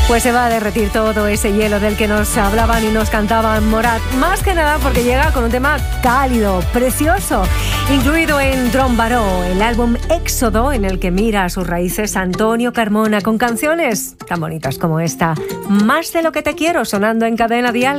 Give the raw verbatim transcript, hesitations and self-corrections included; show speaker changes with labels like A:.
A: Pues se va a derretir todo ese hielo del que nos hablaban y nos cantaban Morat. Más que nada porque llega con un tema cálido, precioso, incluido en Drum Baró, el álbum Éxodo, en el que mira a sus raíces Antonio Carmona, con canciones tan bonitas como esta, Más de lo que te quiero, sonando en Cadena Dial.